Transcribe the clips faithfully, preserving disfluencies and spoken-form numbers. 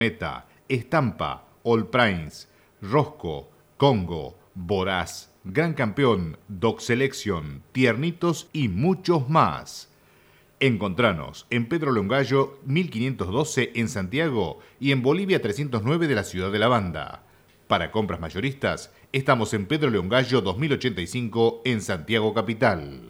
Meta, Estampa, All Prince, Rosco, Congo, Voraz, Gran Campeón, Dog Selection, Tiernitos y muchos más. Encontranos en Pedro Longallo mil quinientos doce en Santiago y en Bolivia trescientos nueve de la Ciudad de la Banda. Para compras mayoristas, estamos en Pedro Longallo dos mil ochenta y cinco en Santiago Capital.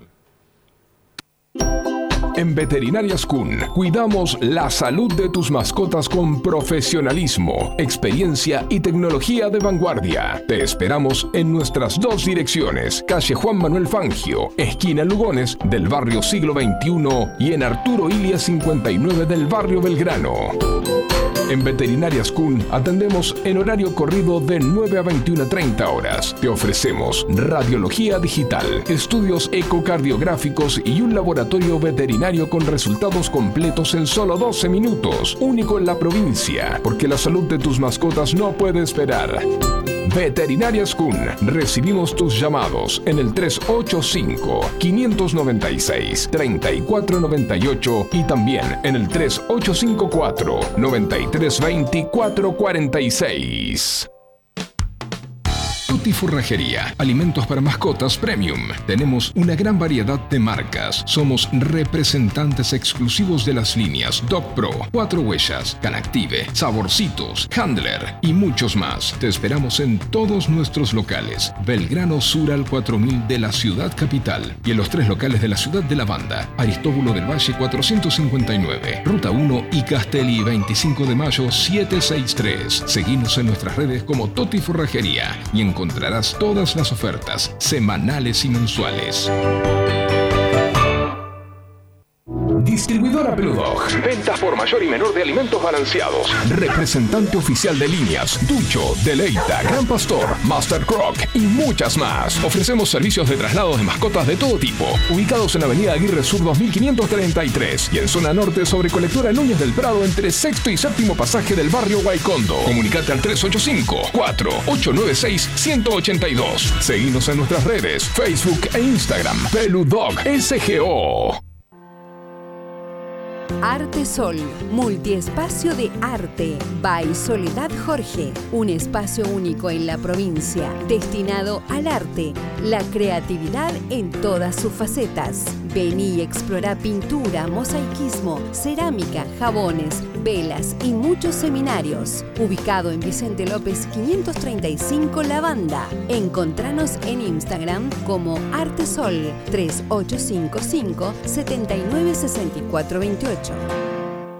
En Veterinarias Kuhn cuidamos la salud de tus mascotas con profesionalismo, experiencia y tecnología de vanguardia. Te esperamos en nuestras dos direcciones, calle Juan Manuel Fangio, esquina Lugones del barrio Siglo veintiuno y en Arturo Ilia cincuenta y nueve del barrio Belgrano. En Veterinarias Kuhn atendemos en horario corrido de nueve a veintiuna treinta horas. Te ofrecemos radiología digital, estudios ecocardiográficos y un laboratorio veterinario con resultados completos en solo doce minutos, único en la provincia, porque la salud de tus mascotas no puede esperar. Veterinarias Kuhn, recibimos tus llamados en el tres ocho cinco, cinco nueve seis, tres cuatro nueve ocho y también en el tres ocho cinco cuatro, nueve tres dos cuatro cuatro seis. Tutti Forrajería, alimentos para mascotas premium. Tenemos una gran variedad de marcas. Somos representantes exclusivos de las líneas Dog Pro, Cuatro Huellas, Canactive, Saborcitos, Handler y muchos más. Te esperamos en todos nuestros locales. Belgrano Sur al cuatro mil de la ciudad capital y en los tres locales de la ciudad de la Banda. Aristóbulo del Valle cuatrocientos cincuenta y nueve, Ruta uno y Castelli veinticinco de mayo setecientos sesenta y tres. Seguimos en nuestras redes como Tutti Forrajería y en encontrarás todas las ofertas semanales y mensuales. Distribuidora Peludog. Ventas por mayor y menor de alimentos balanceados. Representante oficial de líneas Ducho, Deleita, Gran Pastor, Master Croc y muchas más. Ofrecemos servicios de traslados de mascotas de todo tipo. Ubicados en Avenida Aguirre Sur dos mil quinientos treinta y tres y en zona norte sobre Colectora Núñez del Prado entre sexto y séptimo pasaje del barrio Guaycondo. Comunicate al tres ocho cinco, cuatro ocho nueve seis, uno ocho dos. Seguinos en nuestras redes, Facebook e Instagram. Peludog S G O. Arte Sol, multiespacio de arte, by Soledad Jorge, un espacio único en la provincia, destinado al arte, la creatividad en todas sus facetas. Vení y explora pintura, mosaicismo, cerámica, jabones, velas y muchos seminarios. Ubicado en Vicente López quinientos treinta y cinco La Banda. Encontranos en Instagram como Artesol tres ocho cinco cinco, siete nueve seis cuatro dos ocho.